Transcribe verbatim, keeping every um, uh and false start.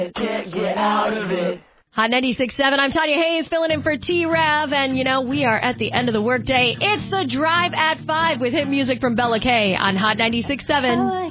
Can't get out of it. Hot ninety-six point seven, I'm Tanya Hayes, filling in for T-Rav, and, you know, we are at the end of the workday. It's The Drive at five with hit music from Bella K on Hot ninety-six point seven.